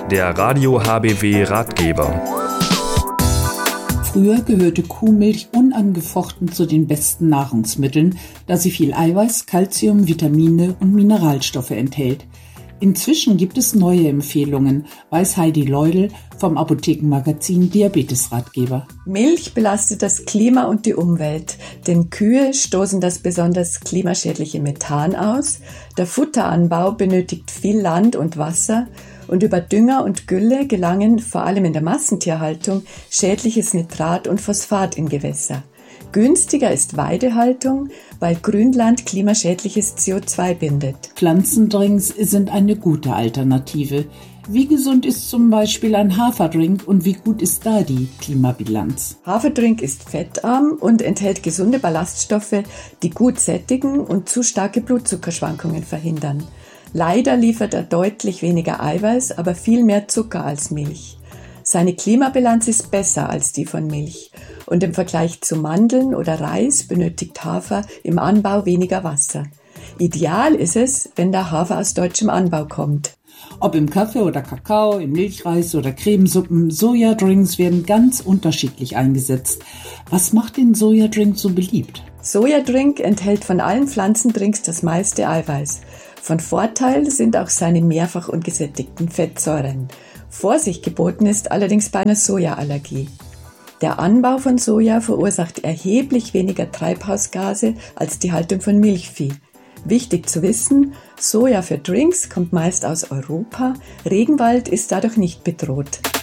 der Radio HBW Ratgeber. Früher gehörte Kuhmilch unangefochten zu den besten Nahrungsmitteln, da sie viel Eiweiß, Calcium, Vitamine und Mineralstoffe enthält. Inzwischen gibt es neue Empfehlungen, weiß Heidi Leudel vom Apothekenmagazin Diabetesratgeber. Milch belastet das Klima und die Umwelt, denn Kühe stoßen das besonders klimaschädliche Methan aus, der Futteranbau benötigt viel Land und Wasser und über Dünger und Gülle gelangen vor allem in der Massentierhaltung schädliches Nitrat und Phosphat in Gewässer. Günstiger ist Weidehaltung, weil Grünland klimaschädliches CO2 bindet. Pflanzendrinks sind eine gute Alternative. Wie gesund ist zum Beispiel ein Haferdrink und wie gut ist da die Klimabilanz? Haferdrink ist fettarm und enthält gesunde Ballaststoffe, die gut sättigen und zu starke Blutzuckerschwankungen verhindern. Leider liefert er deutlich weniger Eiweiß, aber viel mehr Zucker als Milch. Seine Klimabilanz ist besser als die von Milch und im Vergleich zu Mandeln oder Reis benötigt Hafer im Anbau weniger Wasser. Ideal ist es, wenn der Hafer aus deutschem Anbau kommt. Ob im Kaffee oder Kakao, im Milchreis oder Cremesuppen, Sojadrinks werden ganz unterschiedlich eingesetzt. Was macht den Sojadrink so beliebt? Sojadrink enthält von allen Pflanzendrinks das meiste Eiweiß. Von Vorteil sind auch seine mehrfach ungesättigten Fettsäuren. Vorsicht geboten ist allerdings bei einer Sojaallergie. Der Anbau von Soja verursacht erheblich weniger Treibhausgase als die Haltung von Milchvieh. Wichtig zu wissen, Soja für Drinks kommt meist aus Europa, Regenwald ist dadurch nicht bedroht.